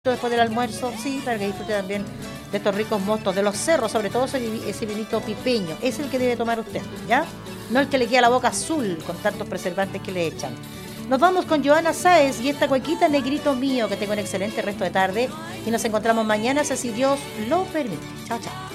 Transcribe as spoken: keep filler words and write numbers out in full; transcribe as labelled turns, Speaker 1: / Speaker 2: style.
Speaker 1: después del almuerzo, sí, para que disfrute también de estos ricos mostos, de los cerros, sobre todo ese, ese vinito pipeño, es el que debe tomar usted, ¿ya? No el que le queda la boca azul con tantos preservantes que le echan. Nos vamos con Joana Sáez y esta cuequita Negrito Mío, que tenga un excelente resto de tarde y nos encontramos mañana, si Dios lo permite. Chao, chao.